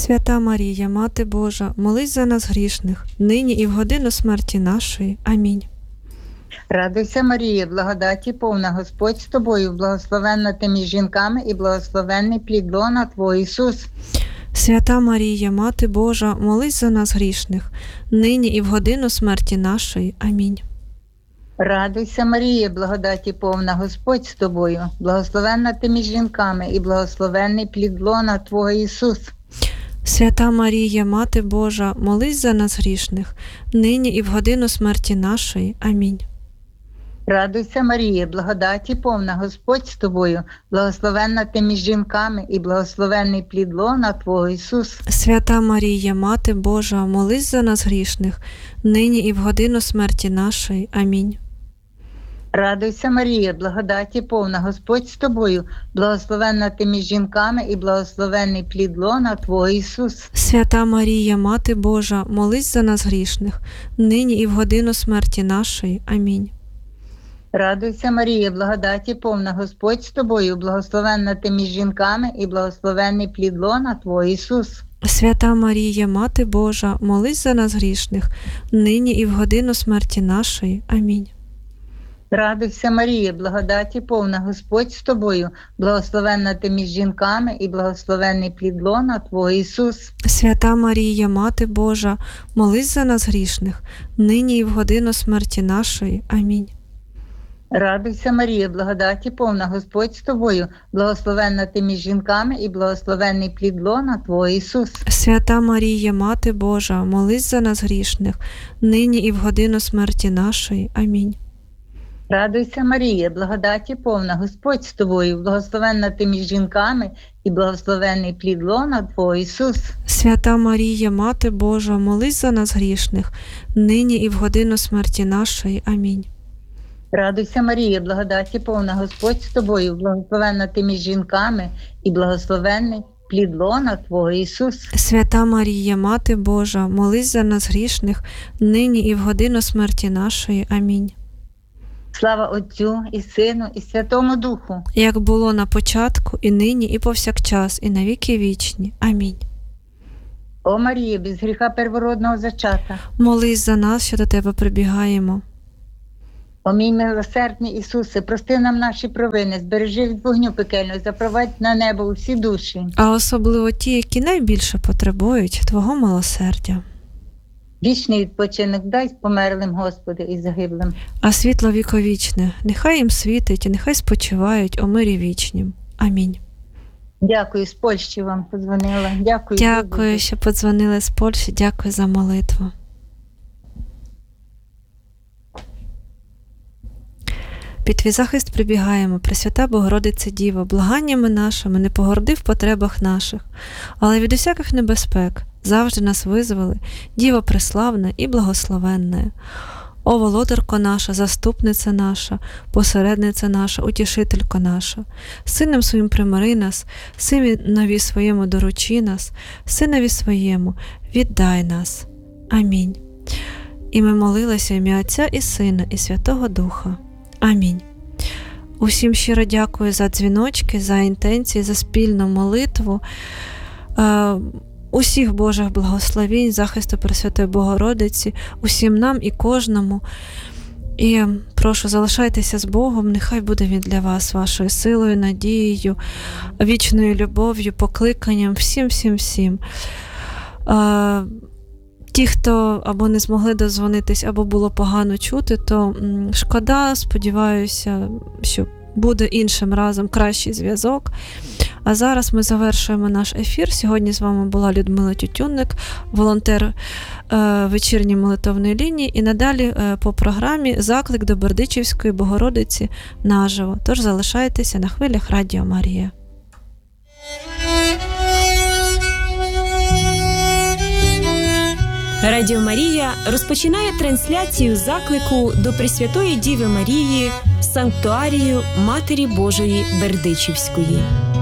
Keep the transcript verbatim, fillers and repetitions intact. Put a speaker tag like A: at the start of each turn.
A: Свята Марія, Мати Божа, молись за нас грішних, нині і в годину смерті нашої. Амінь.
B: Радуйся, Марія, благодаті повна, Господь з тобою, благословенна ти між жінками і благословенний плід лона Твого, Ісус.
A: Свята Марія, Мати Божа, молись за нас грішних, нині і в годину смерті нашої. Амінь.
B: Радуйся, Марія, благодаті повна, Господь з тобою, благословенна ти між жінками і благословенний плід лона Твого, Ісус.
A: Свята Марія, Мати Божа, молись за нас грішних, нині і в годину смерті нашої. Амінь.
B: Радуйся, Марія, благодаті повна, Господь з тобою, благословенна ти між жінками і благословенний плід лона Твого, Ісус.
A: Свята Марія, Мати Божа, молись за нас грішних, нині і в годину смерті нашої. Амінь.
B: Радуйся, Марія, благодаті повна, Господь з тобою, благословенна ти між жінками і благословенний плід лона Твого, Ісус.
A: Свята Марія, Мати Божа, молись за нас грішних, нині і в годину смерті нашої. Амінь.
B: Радуйся, Марія, благодаті повна, Господь з тобою, благословенна ти між жінками і благословенний плід лона Твого, Ісус.
A: Свята Марія, Мати Божа, молись за нас грішних, нині і в годину смерті нашої. Амінь.
B: Радуйся, Марія, благодаті повна, Господь з тобою, благословенна ти між жінками і благословенний плід лона Твого, Ісус.
A: Свята Марія, Мати Божа, молись за нас грішних, нині і в годину смерті нашої. Амінь.
B: Радуйся, Марія, благодаті повна, Господь з тобою, благословенна ти між жінками і благословенний плід лона Твого, Ісус.
A: Свята Марія, Мати Божа, молись за нас грішних, нині і в годину смерті нашої. Амінь.
B: Радуйся, Марія, благодаті повна, Господь з тобою, благословенна ти між жінками і благословенний плід лона Твого, Ісус.
A: Свята Марія, Мати Божа, молись за нас грішних, нині і в годину смерті нашої. Амінь.
B: Радуйся, Марія, благодаті повна, Господь з тобою, благословенна ти між жінками і благословенний плід лона Твого, Ісус.
A: Свята Марія, Мати Божа, молись за нас грішних, нині і в годину смерті нашої. Амінь.
B: Слава Отцю і Сину і Святому Духу.
A: Як було на початку, і нині, і повсякчас, і на віки вічні. Амінь.
B: О Марія, без гріха первородного зачата,
A: молись за нас, що до Тебе прибігаємо.
B: О мій милосердний Ісусе, прости нам наші провини, збережи від вогню пекельного, запровадь на небо усі душі.
A: А особливо ті, які найбільше потребують Твого милосердя.
B: Вічний відпочинок дай померлим, Господи, і загиблим.
A: А світло віковічне, нехай їм світить, і нехай спочивають у мирі вічнім. Амінь.
B: Дякую, з Польщі вам подзвонила. Дякую.
A: Дякую,
B: дуже.
A: що подзвонили з Польщі. Дякую за молитву. Під твій захист прибігаємо, Пресвята Богородице Діво, благаннями нашими не погорди в потребах наших, але від усяких небезпек завжди нас визволи, Діво преславна і благословенна. О, володарко наша, заступниця наша, посередниця наша, утішителько наша, Сином своїм примири нас, Синові своєму доручи нас, Синові своєму віддай нас. Амінь. І ми молилися в ім'я Отця і Сина, і Святого Духа. Амінь. Усім щиро дякую за дзвіночки, за інтенції, за спільну молитву. Е, усіх Божих благословень, захисту Пресвятої Богородиці, усім нам і кожному. І прошу, залишайтеся з Богом, нехай буде Він для вас вашою силою, надією, вічною любов'ю, покликанням, всім-всім-всім. Е, Ті, хто або не змогли дозвонитись, або було погано чути, то шкода, сподіваюся, що буде іншим разом кращий зв'язок. А зараз ми завершуємо наш ефір. Сьогодні з вами була Людмила Тютюнник, волонтер е, вечірньої молитовної лінії. І надалі е, по програмі «Заклик до Бердичівської Богородиці» наживо. Тож залишайтеся на хвилях Радіо Марія.
C: Радіо Марія розпочинає трансляцію заклику до Пресвятої Діви Марії в Санктуарію Матері Божої Бердичівської.